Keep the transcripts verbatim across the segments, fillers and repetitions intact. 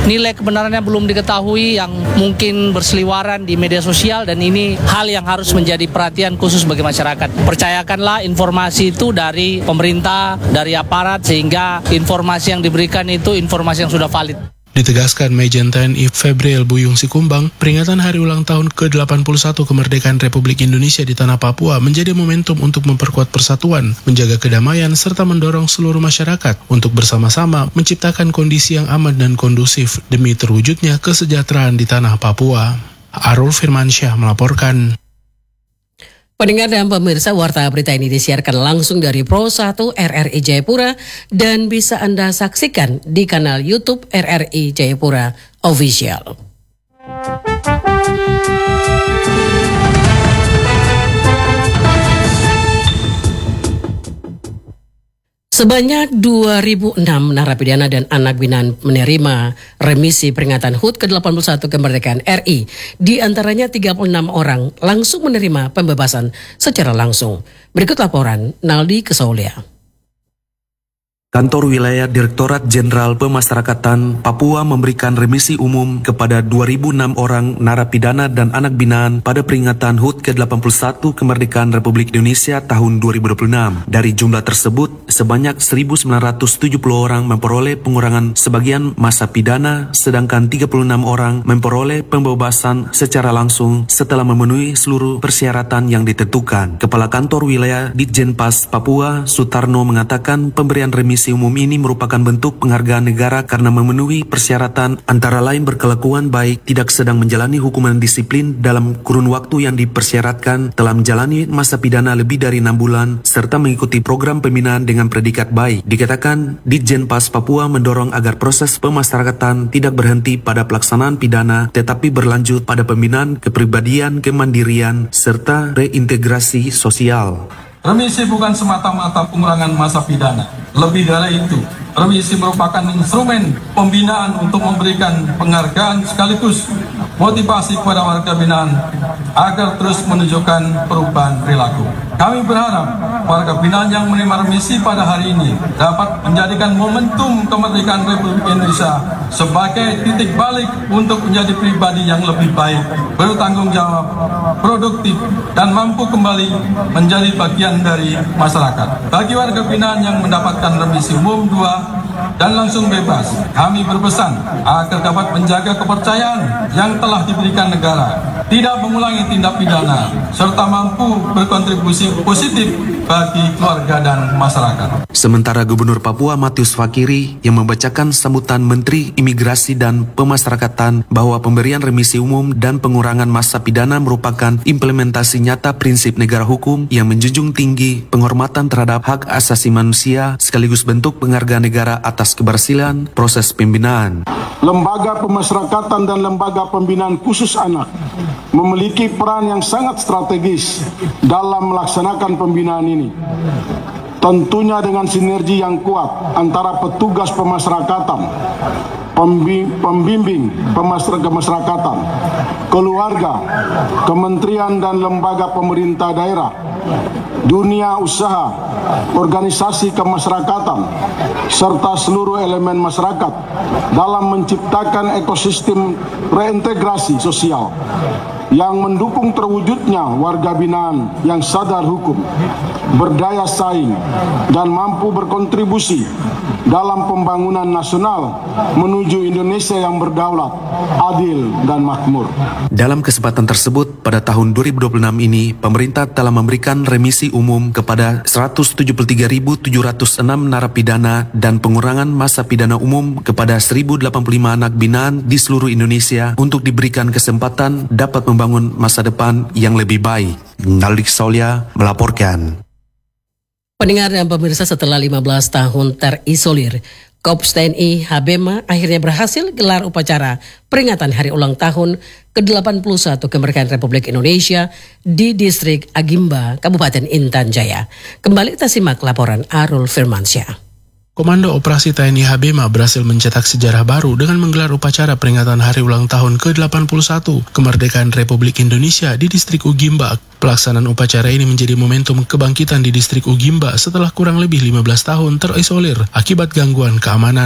nilai kebenarannya belum diketahui yang mungkin berseliweran di media sosial, dan ini hal yang harus menjadi perhatian khusus bagi masyarakat. Percayakanlah informasi itu dari pemerintah, dari aparat, sehingga informasi yang diberikan itu informasi yang sudah valid. Ditegaskan Majen T N I Febriel Buyung Sikumbang, peringatan hari ulang tahun ke delapan puluh satu kemerdekaan Republik Indonesia di tanah Papua menjadi momentum untuk memperkuat persatuan, menjaga kedamaian, serta mendorong seluruh masyarakat untuk bersama-sama menciptakan kondisi yang aman dan kondusif demi terwujudnya kesejahteraan di tanah Papua. Arul Firmansyah melaporkan. Pendengar dan pemirsa, warta berita ini disiarkan langsung dari Pro satu R R I Jayapura dan bisa Anda saksikan di kanal YouTube R R I Jayapura Official. Sebanyak dua ribu enam narapidana dan anak binaan menerima remisi peringatan H U T ke delapan puluh satu kemerdekaan R I. Di antaranya tiga puluh enam orang langsung menerima pembebasan secara langsung. Berikut laporan Naldi Kesaulia. Kantor Wilayah Direktorat Jenderal Pemasyarakatan Papua memberikan remisi umum kepada dua ribu enam orang narapidana dan anak binaan pada peringatan H U T ke delapan puluh satu kemerdekaan Republik Indonesia tahun dua ribu dua puluh enam. Dari jumlah tersebut, sebanyak seribu sembilan ratus tujuh puluh orang memperoleh pengurangan sebagian masa pidana, sedangkan tiga puluh enam orang memperoleh pembebasan secara langsung setelah memenuhi seluruh persyaratan yang ditentukan. Kepala Kantor Wilayah Ditjenpas Papua, Sutarno, mengatakan pemberian remisi umum ini merupakan bentuk penghargaan negara karena memenuhi persyaratan antara lain berkelakuan baik, tidak sedang menjalani hukuman disiplin dalam kurun waktu yang dipersyaratkan, telah menjalani masa pidana lebih dari enam bulan, serta mengikuti program pembinaan dengan predikat baik. Dikatakan, Ditjenpas Papua mendorong agar proses pemasyarakatan tidak berhenti pada pelaksanaan pidana, tetapi berlanjut pada pembinaan kepribadian, kemandirian, serta reintegrasi sosial. Remisi bukan semata-mata pengurangan masa pidana. Lebih dari itu, remisi merupakan instrumen pembinaan untuk memberikan penghargaan sekaligus motivasi kepada warga binaan agar terus menunjukkan perubahan perilaku. Kami berharap warga binaan yang menerima remisi pada hari ini dapat menjadikan momentum kemerdekaan Republik Indonesia sebagai titik balik untuk menjadi pribadi yang lebih baik, bertanggung jawab, produktif, dan mampu kembali menjadi bagian dari masyarakat. Bagi warga binaan yang mendapatkan remisi umum dua dan langsung bebas, kami berpesan agar dapat menjaga kepercayaan yang telah diberikan negara, tidak mengulangi tindak pidana, serta mampu berkontribusi positif bagi keluarga dan masyarakat. Sementara Gubernur Papua Matius Fakiri yang membacakan sambutan Menteri Imigrasi dan Pemasyarakatan bahwa pemberian remisi umum dan pengurangan masa pidana merupakan implementasi nyata prinsip negara hukum yang menjunjung tinggi penghormatan terhadap hak asasi manusia sekaligus bentuk penghargaan negara atas keberhasilan proses pembinaan. Lembaga pemasyarakatan dan lembaga pembinaan khusus anak memiliki peran yang sangat strategis dalam melaksanakan pembinaan ini. Tentunya dengan sinergi yang kuat antara petugas pemasyarakatan, pembimbing pemasyarakatan, keluarga, kementerian dan lembaga pemerintah daerah, dunia usaha, organisasi kemasyarakatan, serta seluruh elemen masyarakat dalam menciptakan ekosistem reintegrasi sosial yang mendukung terwujudnya warga binaan yang sadar hukum, berdaya saing, dan mampu berkontribusi dalam pembangunan nasional menuju Indonesia yang berdaulat, adil, dan makmur. Dalam kesempatan tersebut, pada tahun dua ribu dua puluh enam ini, pemerintah telah memberikan remisi umum kepada seratus tujuh puluh tiga ribu tujuh ratus enam narapidana dan pengurangan masa pidana umum kepada seribu delapan puluh lima anak binaan di seluruh Indonesia untuk diberikan kesempatan dapat membangun masa depan yang lebih baik. Naldi Kesaulia melaporkan. Pendengar dan pemirsa, setelah lima belas tahun terisolir, Korps T N I Habema akhirnya berhasil gelar upacara peringatan hari ulang tahun ke delapan puluh satu kemerdekaan Republik Indonesia di distrik Agimba, Kabupaten Intan Jaya. Kembali kita simak laporan Arul Firmansyah. Komando Operasi T N I Habema berhasil mencetak sejarah baru dengan menggelar upacara peringatan hari ulang tahun ke delapan puluh satu kemerdekaan Republik Indonesia di distrik Ugimba. Pelaksanaan upacara ini menjadi momentum kebangkitan di distrik Ugimba setelah kurang lebih lima belas tahun terisolir akibat gangguan keamanan.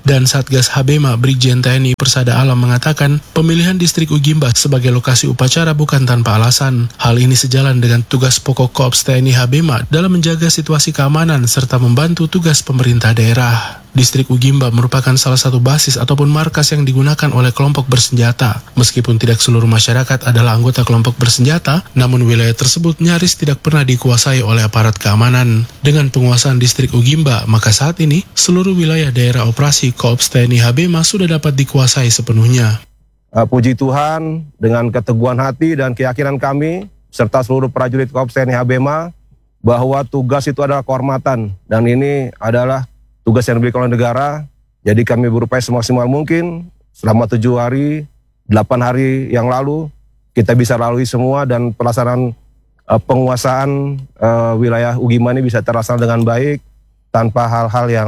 Dan Satgas Habema Brigjen T N I Persada Alam mengatakan pemilihan distrik Ugimba sebagai lokasi upacara bukan tanpa alasan. Hal ini sejalan dengan tugas pokok Korps T N I Habema dalam menjaga situasi keamanan serta membantu tugas pemerintah daerah. Distrik Ugimba merupakan salah satu basis ataupun markas yang digunakan oleh kelompok bersenjata. Meskipun tidak seluruh masyarakat adalah anggota kelompok bersenjata, namun wilayah tersebut nyaris tidak pernah dikuasai oleh aparat keamanan. Dengan penguasaan distrik Ugimba, maka saat ini seluruh wilayah daerah operasi Korps T N I Habema sudah dapat dikuasai sepenuhnya. Uh, puji Tuhan, dengan keteguhan hati dan keyakinan kami, serta seluruh prajurit Korps T N I Habema, bahwa tugas itu adalah kehormatan, dan ini adalah tugas yang diberikan oleh negara. Jadi kami berupaya semaksimal mungkin selama tujuh hari, delapan hari yang lalu kita bisa lalui semua dan pelaksanaan uh, penguasaan uh, wilayah Ugimba ini bisa terlaksana dengan baik tanpa hal-hal yang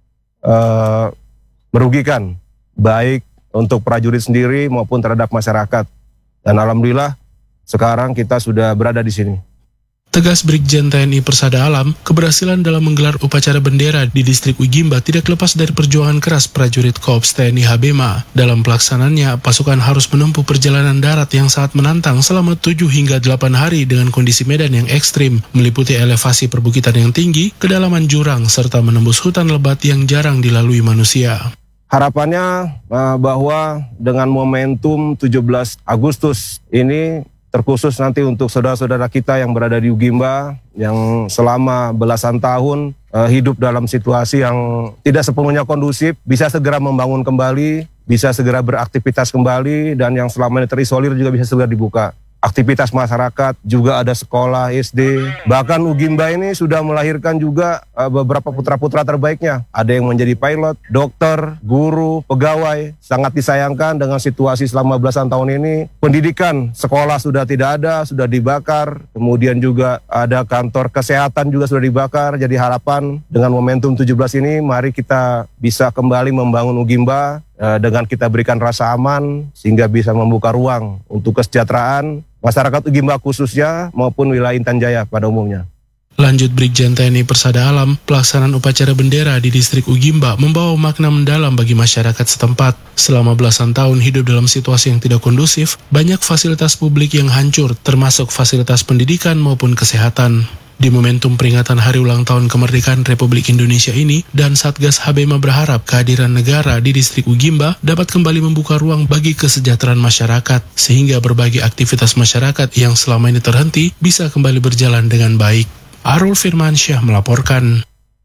uh, merugikan baik untuk prajurit sendiri maupun terhadap masyarakat. Dan alhamdulillah sekarang kita sudah berada di sini. Tegas Brigjen T N I Persada Alam, keberhasilan dalam menggelar upacara bendera di distrik Ugimba tidak lepas dari perjuangan keras prajurit Korps T N I Habema. Dalam pelaksanaannya, pasukan harus menempuh perjalanan darat yang sangat menantang selama tujuh hingga delapan hari dengan kondisi medan yang ekstrim, meliputi elevasi perbukitan yang tinggi, kedalaman jurang, serta menembus hutan lebat yang jarang dilalui manusia. Harapannya uh, bahwa dengan momentum tujuh belas Agustus ini, terkhusus nanti untuk saudara-saudara kita yang berada di Ugimba, yang selama belasan tahun uh, hidup dalam situasi yang tidak sepenuhnya kondusif, bisa segera membangun kembali, bisa segera beraktivitas kembali, dan yang selama ini terisolir juga bisa segera dibuka. Aktivitas masyarakat, juga ada sekolah, S D. Bahkan Ugimba ini sudah melahirkan juga uh, beberapa putra-putra terbaiknya. Ada yang menjadi pilot, dokter, guru, pegawai. Sangat disayangkan dengan situasi selama belasan tahun ini. Pendidikan, sekolah sudah tidak ada, sudah dibakar. Kemudian juga ada kantor kesehatan juga sudah dibakar. Jadi harapan dengan momentum tujuh belas ini, mari kita bisa kembali membangun Ugimba uh, dengan kita berikan rasa aman, sehingga bisa membuka ruang untuk kesejahteraan masyarakat Ugimba khususnya maupun wilayah Intan Jaya pada umumnya. Lanjut Brigjen T N I Persada Alam, pelaksanaan upacara bendera di distrik Ugimba membawa makna mendalam bagi masyarakat setempat. Selama belasan tahun hidup dalam situasi yang tidak kondusif, banyak fasilitas publik yang hancur, termasuk fasilitas pendidikan maupun kesehatan. Di momentum peringatan Hari Ulang Tahun Kemerdekaan Republik Indonesia ini, dan Satgas Habema berharap kehadiran negara di distrik Ugimba dapat kembali membuka ruang bagi kesejahteraan masyarakat, sehingga berbagai aktivitas masyarakat yang selama ini terhenti bisa kembali berjalan dengan baik. Arul Firmansyah melaporkan.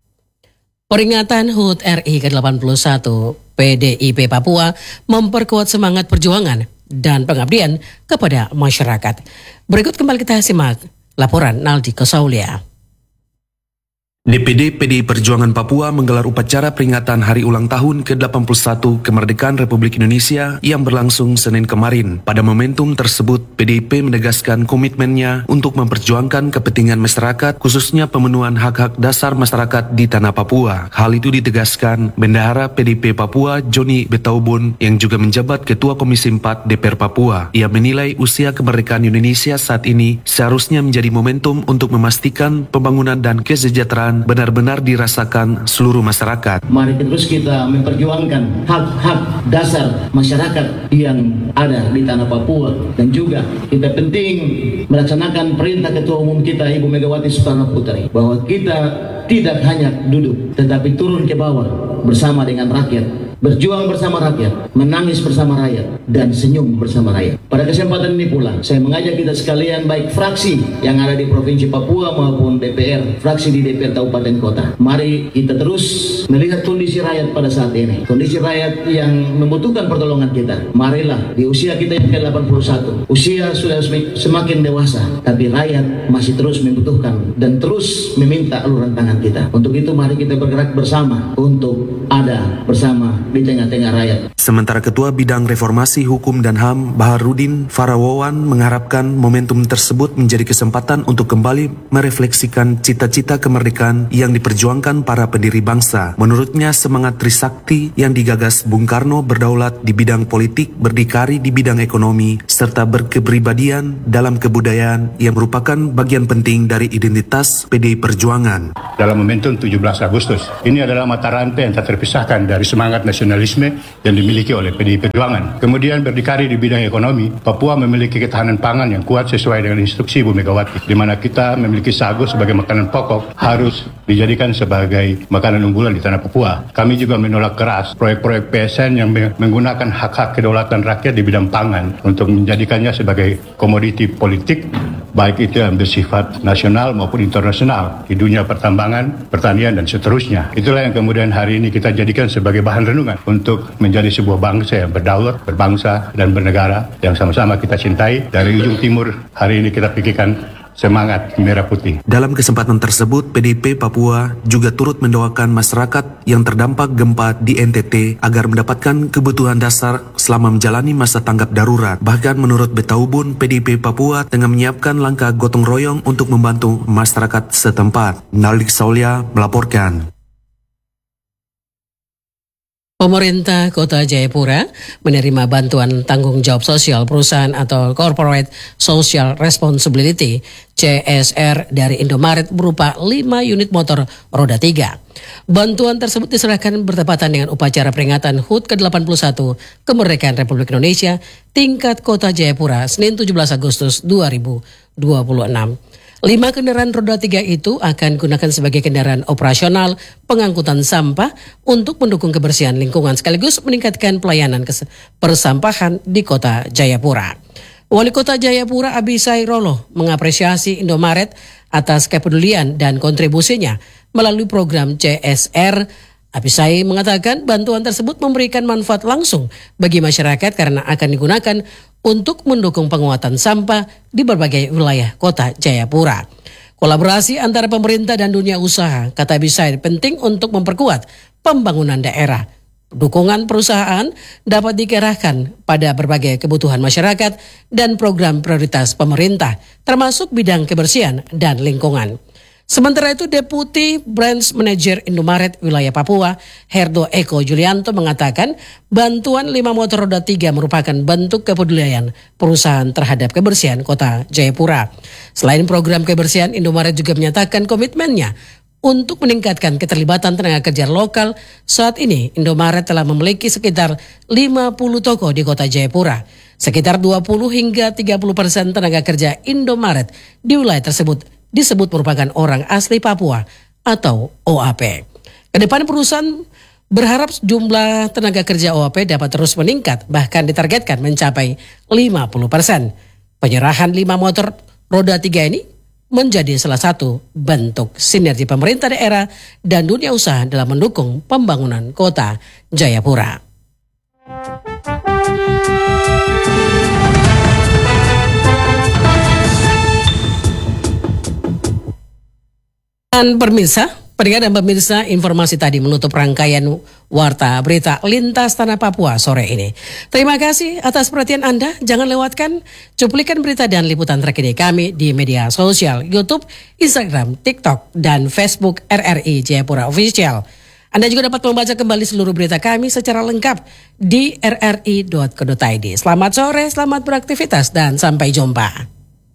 Peringatan H U T R I ke delapan puluh satu P D I P Papua memperkuat semangat perjuangan dan pengabdian kepada masyarakat. Berikut kembali kita simak laporan Naldi Kosaulia. D P D P D I Perjuangan Papua menggelar upacara peringatan Hari Ulang Tahun ke delapan puluh satu Kemerdekaan Republik Indonesia yang berlangsung Senin kemarin. Pada momentum tersebut, P D I P menegaskan komitmennya untuk memperjuangkan kepentingan masyarakat, khususnya pemenuhan hak-hak dasar masyarakat di tanah Papua. Hal itu ditegaskan Bendahara P D I P Papua Joni Betaubun yang juga menjabat Ketua Komisi empat D P R Papua. Ia menilai usia kemerdekaan Indonesia saat ini seharusnya menjadi momentum untuk memastikan pembangunan dan kesejahteraan benar-benar dirasakan seluruh masyarakat. Mari terus kita memperjuangkan hak-hak dasar masyarakat yang ada di tanah Papua, dan juga kita penting melaksanakan perintah Ketua Umum kita Ibu Megawati Soekarno Putri bahwa kita tidak hanya duduk tetapi turun ke bawah bersama dengan rakyat, berjuang bersama rakyat, menangis bersama rakyat, dan senyum bersama rakyat. Pada kesempatan ini pula, saya mengajak kita sekalian, baik fraksi yang ada di Provinsi Papua maupun D P R, fraksi di D P R Kabupaten Kota. Mari kita terus melihat kondisi rakyat pada saat ini. Kondisi rakyat yang membutuhkan pertolongan kita. Marilah, di usia kita yang ke delapan puluh satu, usia sudah semakin dewasa, tapi rakyat masih terus membutuhkan dan terus meminta uluran tangan kita. Untuk itu mari kita bergerak bersama untuk ada bersama di tengah-tengah rakyat. Sementara Ketua Bidang Reformasi Hukum dan H A M Baharudin Farawawan mengharapkan momentum tersebut menjadi kesempatan untuk kembali merefleksikan cita-cita kemerdekaan yang diperjuangkan para pendiri bangsa. Menurutnya, semangat Trisakti yang digagas Bung Karno berdaulat di bidang politik, berdikari di bidang ekonomi, serta berkepribadian dalam kebudayaan yang merupakan bagian penting dari identitas P D I Perjuangan. Dalam momentum tujuh belas Agustus, ini adalah mata rantai yang tak terpisahkan dari semangat nasionalisme yang dimiliki oleh P D I Perjuangan. Kemudian berdikari di bidang ekonomi, Papua memiliki ketahanan pangan yang kuat sesuai dengan instruksi Ibu Megawati, di mana kita memiliki sagu sebagai makanan pokok harus dijadikan sebagai makanan unggulan di tanah Papua. Kami juga menolak keras proyek-proyek P S N yang menggunakan hak-hak kedaulatan rakyat di bidang pangan untuk menjadikannya sebagai komoditi politik, baik itu yang bersifat nasional maupun internasional di dunia pertambangan, pertanian, dan seterusnya. Itulah yang kemudian hari ini kita jadikan sebagai bahan renungan untuk menjadi sebuah bangsa yang berdaulat, berbangsa, dan bernegara yang sama-sama kita cintai. Dari ujung timur, hari ini kita pikirkan semangat merah putih. Dalam kesempatan tersebut, P D I P Papua juga turut mendoakan masyarakat yang terdampak gempa di N T T agar mendapatkan kebutuhan dasar selama menjalani masa tanggap darurat. Bahkan menurut Betaubun, P D I P Papua tengah menyiapkan langkah gotong royong untuk membantu masyarakat setempat. Nalik Saulia melaporkan. Pemerintah Kota Jayapura menerima bantuan tanggung jawab sosial perusahaan atau Corporate Social Responsibility C S R dari Indomaret berupa lima unit motor roda tiga. Bantuan tersebut diserahkan bertepatan dengan upacara peringatan H U T ke delapan puluh satu Kemerdekaan Republik Indonesia tingkat Kota Jayapura Senin tujuh belas Agustus dua ribu dua puluh enam. Lima kendaraan roda tiga itu akan digunakan sebagai kendaraan operasional pengangkutan sampah untuk mendukung kebersihan lingkungan sekaligus meningkatkan pelayanan persampahan di Kota Jayapura. Wali Kota Jayapura Abisai Rolo mengapresiasi Indomaret atas kepedulian dan kontribusinya melalui program C S R. Abisai mengatakan bantuan tersebut memberikan manfaat langsung bagi masyarakat karena akan digunakan untuk mendukung penguatan sampah di berbagai wilayah Kota Jayapura. Kolaborasi antara pemerintah dan dunia usaha, kata Abisai, penting untuk memperkuat pembangunan daerah. Dukungan perusahaan dapat dikerahkan pada berbagai kebutuhan masyarakat dan program prioritas pemerintah, termasuk bidang kebersihan dan lingkungan. Sementara itu, Deputi Branch Manager Indomaret Wilayah Papua, Herdo Eko Julianto mengatakan bantuan lima motor roda tiga merupakan bentuk kepedulian perusahaan terhadap kebersihan Kota Jayapura. Selain program kebersihan, Indomaret juga menyatakan komitmennya untuk meningkatkan keterlibatan tenaga kerja lokal. Saat ini, Indomaret telah memiliki sekitar lima puluh toko di Kota Jayapura. Sekitar dua puluh hingga tiga puluh persen tenaga kerja Indomaret di wilayah tersebut disebut merupakan orang asli Papua atau O A P. Kedepan perusahaan berharap jumlah tenaga kerja O A P dapat terus meningkat, bahkan ditargetkan mencapai lima puluh persen. Penyerahan lima motor roda tiga ini menjadi salah satu bentuk sinergi pemerintah daerah dan dunia usaha dalam mendukung pembangunan Kota Jayapura. Dan pemirsa, pendengar dan pemirsa, informasi tadi menutup rangkaian Warta Berita Lintas Tanah Papua sore ini. Terima kasih atas perhatian Anda. Jangan lewatkan cuplikan berita dan liputan terkini kami di media sosial YouTube, Instagram, TikTok, dan Facebook R R I Jayapura Official. Anda juga dapat membaca kembali seluruh berita kami secara lengkap di r r i dot co dot i d. Selamat sore, selamat beraktivitas, dan sampai jumpa.